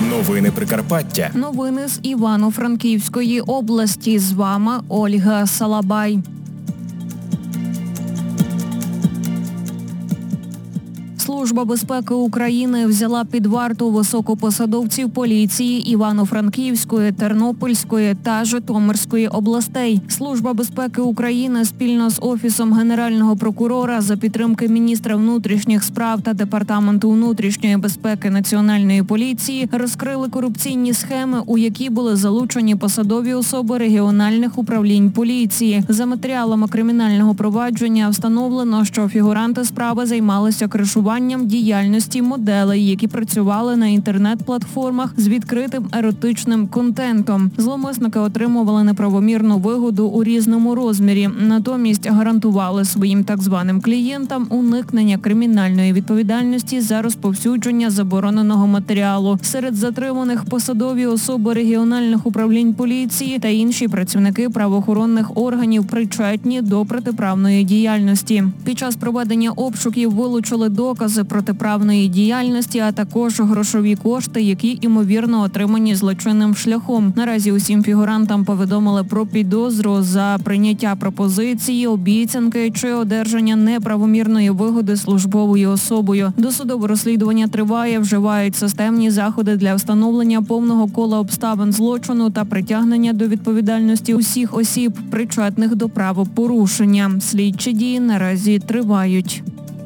Новини Прикарпаття. Новини з Івано-Франківської області. З вами Ольга Салабай. Служба безпеки України взяла під варту високопосадовців поліції Івано-Франківської, Тернопільської та Житомирської областей. Служба безпеки України спільно з Офісом Генерального прокурора за підтримки міністра внутрішніх справ та Департаменту внутрішньої безпеки Національної поліції розкрили корупційні схеми, у які були залучені посадові особи регіональних управлінь поліції. За матеріалами кримінального провадження встановлено, що фігуранти справи займалися кришуванням діяльності моделей, які працювали на інтернет-платформах з відкритим еротичним контентом. Зловмисники отримували неправомірну вигоду у різному розмірі, натомість гарантували своїм так званим клієнтам уникнення кримінальної відповідальності за розповсюдження забороненого матеріалу. Серед затриманих посадові особи регіональних управлінь поліції та інші працівники правоохоронних органів, причетні до протиправної діяльності. Під час проведення обшуків вилучили докази протиправної діяльності, а також грошові кошти, які, ймовірно, отримані злочинним шляхом. Наразі усім фігурантам повідомили про підозру за прийняття пропозиції, обіцянки чи одержання неправомірної вигоди службовою особою. Досудове розслідування триває, вживають системні заходи для встановлення повного кола обставин злочину та притягнення до відповідальності усіх осіб, причетних до правопорушення. Слідчі дії наразі тривають.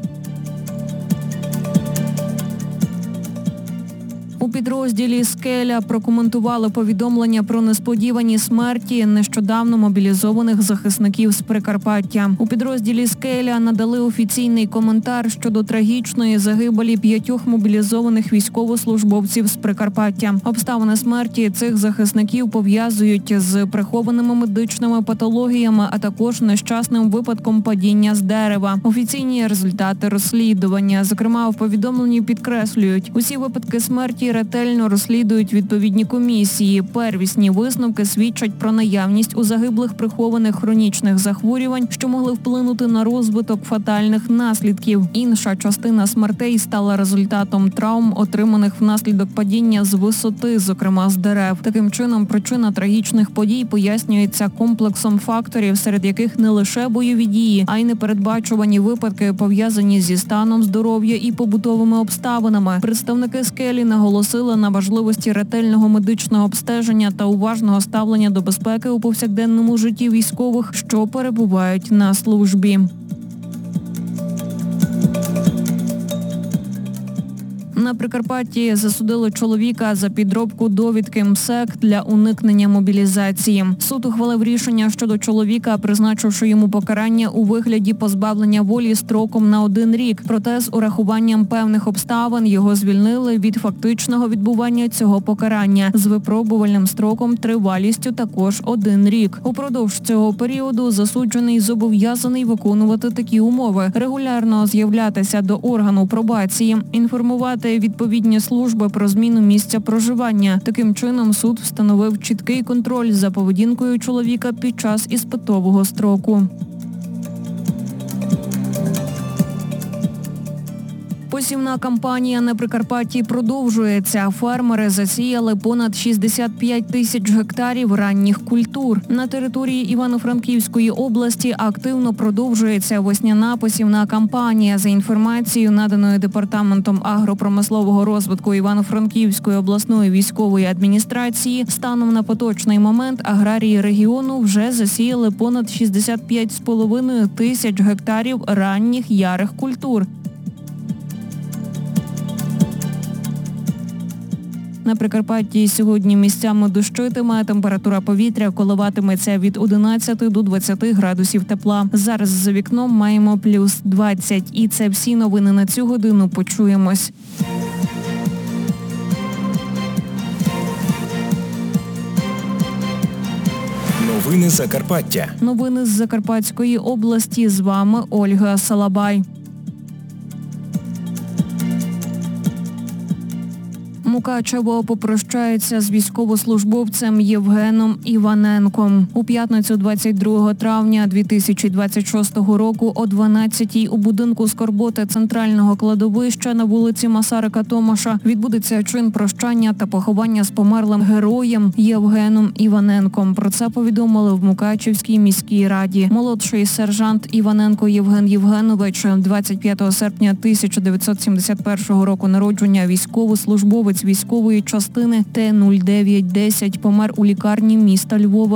У підрозділі «Скеля» прокоментували повідомлення про несподівані смерті нещодавно мобілізованих захисників з Прикарпаття. У підрозділі «Скеля» надали офіційний коментар щодо трагічної загибелі 5 мобілізованих військовослужбовців з Прикарпаття. Обставини смерті цих захисників пов'язують з прихованими медичними патологіями, а також нещасним випадком падіння з дерева. Офіційні результати розслідування, зокрема, в повідомленні підкреслюють, усі випадки смерті ретельно розслідують відповідні комісії. Первісні висновки свідчать про наявність у загиблих прихованих хронічних захворювань, що могли вплинути на розвиток фатальних наслідків. Інша частина смертей стала результатом травм, отриманих внаслідок падіння з висоти, зокрема з дерев. Таким чином, причина трагічних подій пояснюється комплексом факторів, серед яких не лише бойові дії, а й непередбачувані випадки, пов'язані зі станом здоров'я і побутовими обставинами. Представники «Скелі» наголосили на важливості ретельного медичного обстеження та уважного ставлення до безпеки у повсякденному житті військових, що перебувають на службі. На Прикарпатті засудили чоловіка за підробку довідки МСЕК для уникнення мобілізації. Суд ухвалив рішення щодо чоловіка, призначивши йому покарання у вигляді позбавлення волі строком на 1 рік. Проте з урахуванням певних обставин його звільнили від фактичного відбування цього покарання з випробувальним строком тривалістю також 1 рік. Упродовж цього періоду засуджений зобов'язаний виконувати такі умови: регулярно з'являтися до органу пробації, інформувати відповідні служби про зміну місця проживання. Таким чином, суд встановив чіткий контроль за поведінкою чоловіка під час іспитового строку. Посівна кампанія на Прикарпатті продовжується. Фермери засіяли понад 65 тисяч гектарів ранніх культур. На території Івано-Франківської області активно продовжується весняна посівна кампанія. За інформацією, наданою Департаментом агропромислового розвитку Івано-Франківської обласної військової адміністрації, станом на поточний момент аграрії регіону вже засіяли понад 65,5 тисяч гектарів ранніх ярих культур. На Прикарпатті сьогодні місцями дощитиме, температура повітря коливатиметься від 11 до 20 градусів тепла. Зараз за вікном маємо плюс 20. І це всі новини на цю годину. Почуємось. Новини Закарпаття. Новини з Закарпатської області. З вами Ольга Салабай. Мукачево попрощається з військовослужбовцем Євгеном Іваненком. У п'ятницю 22 травня 2026 року о 12-й у будинку скорботи центрального кладовища на вулиці Масарика Томаша відбудеться чин прощання та поховання з померлим героєм Євгеном Іваненком. Про це повідомили в Мукачевській міській раді. Молодший сержант Іваненко Євген Євгенович, 25 серпня 1971 року народження, військовослужбовець військової частини Т-0910, помер у лікарні міста Львова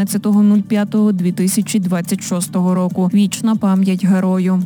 15.05.2026 року. Вічна пам'ять герою.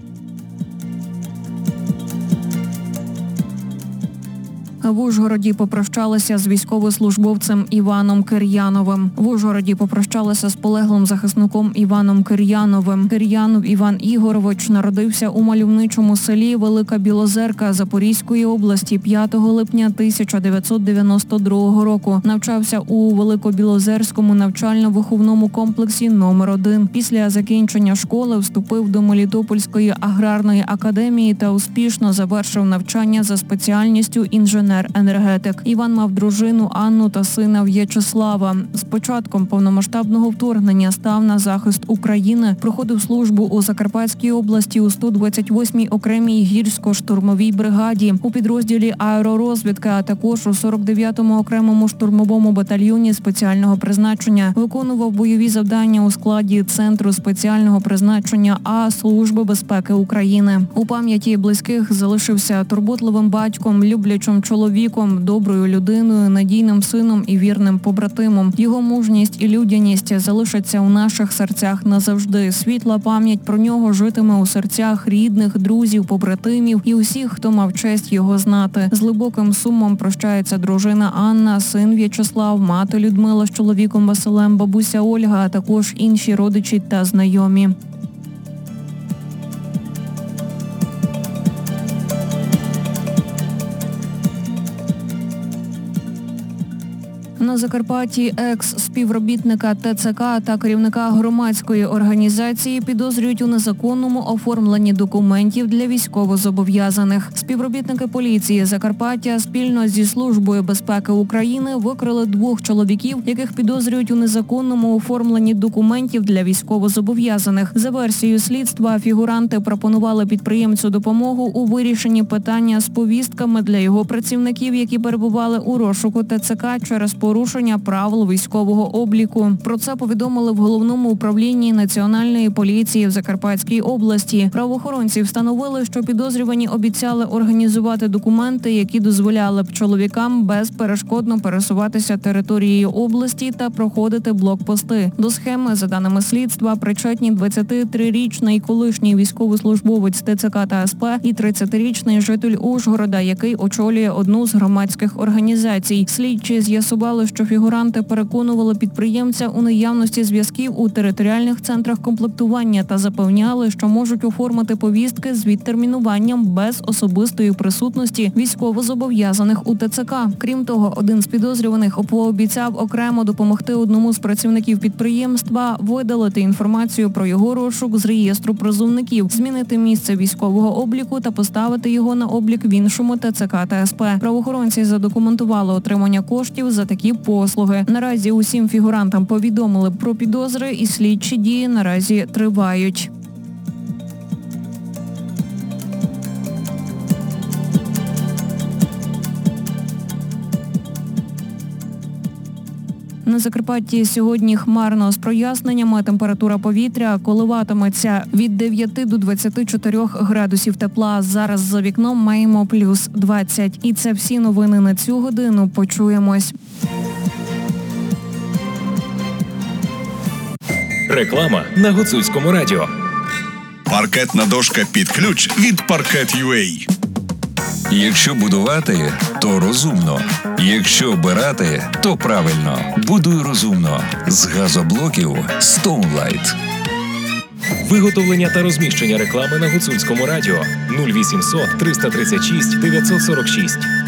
В Ужгороді попрощалися з військовослужбовцем Іваном Кир'яновим. В Ужгороді попрощалися з полеглим захисником Іваном Кир'яновим. Кир'янов Іван Ігорович народився у мальовничому селі Велика Білозерка Запорізької області 5 липня 1992 року. Навчався у Великобілозерському навчально-виховному комплексі номер 1. Після закінчення школи вступив до Мелітопольської аграрної академії та успішно завершив навчання за спеціальністю інженер-енергетик. Іван мав дружину Анну та сина В'ячеслава. З початком повномасштабного вторгнення став на захист України, проходив службу у Закарпатській області у 128-й окремій гірсько-штурмовій бригаді, у підрозділі аеророзвідки, а також у 49-му окремому штурмовому батальйоні спеціального призначення. Виконував бойові завдання у складі Центру спеціального призначення А Служби безпеки України. У пам'яті близьких залишився турботливим батьком, люблячим чоловіком, доброю людиною, надійним сином і вірним побратимом. Його мужність і людяність залишаться у наших серцях назавжди. Світла пам'ять про нього житиме у серцях рідних, друзів, побратимів і усіх, хто мав честь його знати. З глибоким сумом прощається дружина Анна, син В'ячеслав, мати Людмила з чоловіком Василем, бабуся Ольга, а також інші родичі та знайомі. На Закарпатті екс-співробітника ТЦК та керівника громадської організації підозрюють у незаконному оформленні документів для військовозобов'язаних. Співробітники поліції Закарпаття спільно зі Службою безпеки України викрили 2 чоловіків, яких підозрюють у незаконному оформленні документів для військовозобов'язаних. За версією слідства, фігуранти пропонували підприємцю допомогу у вирішенні питання з повістками для його працівників, які перебували у розшуку ТЦК через порушення правил військового обліку. Про це повідомили в Головному управлінні Національної поліції в Закарпатській області. Правоохоронці встановили, що підозрювані обіцяли організувати документи, які дозволяли б чоловікам безперешкодно пересуватися територією області та проходити блокпости. До схеми, за даними слідства, причетні 23-річний колишній військовослужбовець ТЦК та СП і 30-річний житель Ужгорода, який очолює одну з громадських організацій. Слідчі з'ясували, що фігуранти переконували підприємця у наявності зв'язків у територіальних центрах комплектування та запевняли, що можуть оформити повістки з відтермінуванням без особистої присутності військовозобов'язаних у ТЦК. Крім того, один з підозрюваних пообіцяв окремо допомогти одному з працівників підприємства видалити інформацію про його розшук з реєстру призовників, змінити місце військового обліку та поставити його на облік в іншому ТЦК та СП. Правоохоронці задокументували отримання коштів за такі послуги. Наразі усім фігурантам повідомили про підозри і слідчі дії наразі тривають. На Закарпатті сьогодні хмарно з проясненнями. Температура повітря коливатиметься від 9 до 24 градусів тепла. Зараз за вікном маємо плюс 20. І це всі новини на цю годину. Почуємось. Реклама на Гуцульському радіо. Паркетна дошка під ключ від Parket.ua. Якщо будувати, то розумно. Якщо обирати, то правильно. Будуй розумно. З газоблоків Stoneline. Виготовлення та розміщення реклами на Гуцульському радіо 0800 336 946.